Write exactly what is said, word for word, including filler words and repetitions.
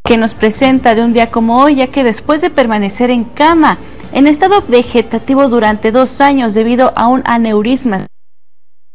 que nos presenta de un día como hoy, ya que después de permanecer en cama en estado vegetativo durante dos años debido a un aneurisma